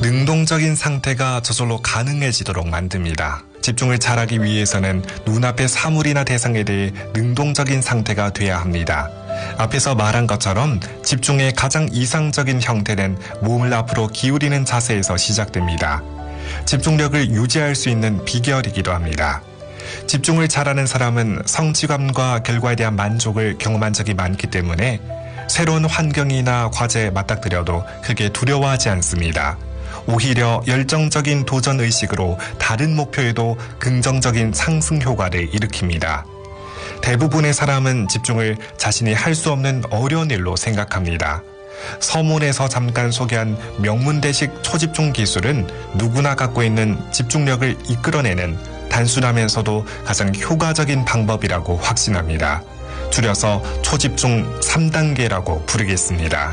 능동적인 상태가 저절로 가능해지도록 만듭니다. 집중을 잘하기 위해서는 눈앞의 사물이나 대상에 대해 능동적인 상태가 돼야 합니다. 앞에서 말한 것처럼 집중의 가장 이상적인 형태는 몸을 앞으로 기울이는 자세에서 시작됩니다. 집중력을 유지할 수 있는 비결이기도 합니다. 집중을 잘하는 사람은 성취감과 결과에 대한 만족을 경험한 적이 많기 때문에 새로운 환경이나 과제에 맞닥뜨려도 크게 두려워하지 않습니다. 오히려 열정적인 도전 의식으로 다른 목표에도 긍정적인 상승 효과를 일으킵니다. 대부분의 사람은 집중을 자신이 할 수 없는 어려운 일로 생각합니다. 서문에서 잠깐 소개한 명문대식 초집중 기술은 누구나 갖고 있는 집중력을 이끌어내는 단순하면서도 가장 효과적인 방법이라고 확신합니다. 줄여서 초집중 3단계라고 부르겠습니다.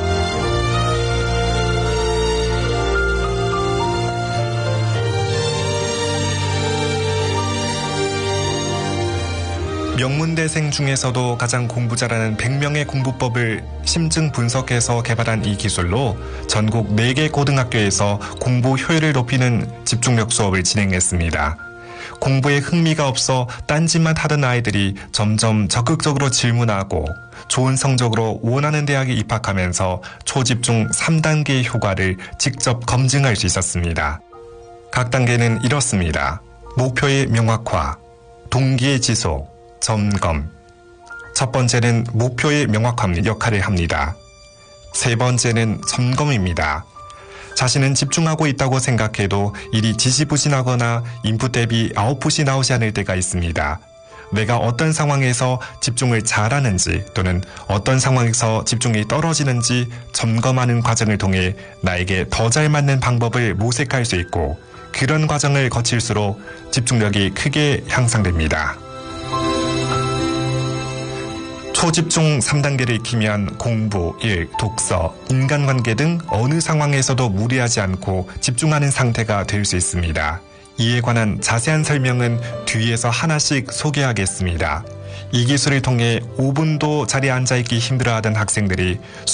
명문대생 중에서도 가장 공부 잘하는 100명의 공부법을 심층 분석해서 개발한 이 기술로 전국 4개 고등학교에서 공부 효율을 높이는 집중력 수업을 진행했습니다. 공부에 흥미가 없어 딴짓만 하던 아이들이 점점 적극적으로 질문하고 좋은 성적으로 원하는 대학에 입학하면서 초집중 3단계의 효과를 직접 검증할 수 있었습니다. 각 단계는 이렇습니다. 목표의 명확화, 동기의 지속, 점검. 첫 번째는 목표의 명확함 역할을 합니다. 세 번째는 점검입니다. 자신은 집중하고 있다고 생각해도 일이 지지부진하거나 인풋 대비 아웃풋이 나오지 않을 때가 있습니다. 내가 어떤 상황에서 집중을 잘하는지 또는 어떤 상황에서 집중이 떨어지는지 점검하는 과정을 통해 나에게 더 잘 맞는 방법을 모색할 수 있고 그런 과정을 거칠수록 집중력이 크게 향상됩니다. 초집중 3단계를 익히면 공부, 일, 독서, 인간관계 등 어느 상황에서도 무리하지 않고 집중하는 상태가 될 수 있습니다. 이에 관한 자세한 설명은 뒤에서 하나씩 소개하겠습니다. 이 기술을 통해 5분도 자리에 앉아있기 힘들어하던 학생들이